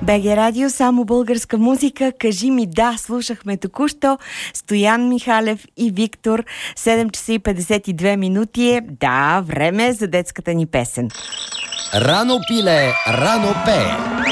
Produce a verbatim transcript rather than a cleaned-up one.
БГ Радио, само българска музика. Кажи ми да, слушахме току-що Стоян Михалев и Виктор. седем часа и петдесет и две минути е. Да, време е за детската ни песен. Рано пиле, рано пее.